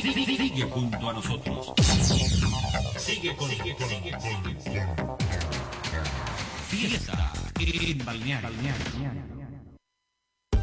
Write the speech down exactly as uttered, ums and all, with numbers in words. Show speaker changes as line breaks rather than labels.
Sigue junto a nosotros. Sigue con, sigue con, sigue con. Fiesta en Balneario.